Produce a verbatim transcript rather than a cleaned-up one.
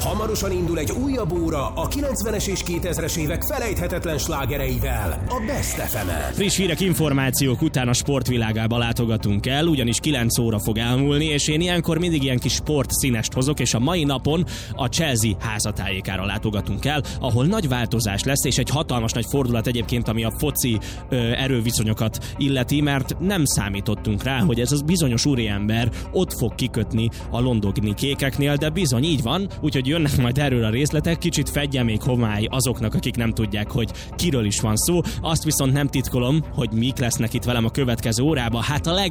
Hamarosan indul egy újabb óra a kilencvenes és kétezres évek felejthetetlen slágereivel, a Best ef emen. Friss hírek, információk után a sportvilágába látogatunk el, ugyanis kilenc óra fog elmúlni, és én ilyenkor mindig ilyen kis sportszínest hozok, és a mai napon a Chelsea házatájékára látogatunk el, ahol nagy változás lesz, és egy hatalmas nagy fordulat egyébként, ami a foci ö, erőviszonyokat illeti, mert nem számítottunk rá, hogy ez az bizonyos úriember ott fog kikötni a londoni kékeknél, de bizony így van, úgyhogy jönnek majd erről a részletek, kicsit fedje még homály azoknak, akik nem tudják, hogy kiről is van szó. Azt viszont nem titkolom, hogy mik lesznek itt velem a következő órában. Hát a leg